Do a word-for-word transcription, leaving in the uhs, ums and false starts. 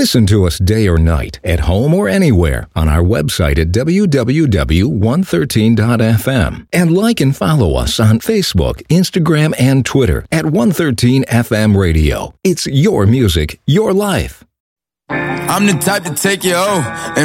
Listen to us day or night, at home or anywhere, on our website at w w w dot one thirteen dot f m. And like and follow us on Facebook, Instagram, and Twitter at one thirteen F M Radio. It's your music, your life. I'm the type to take you home.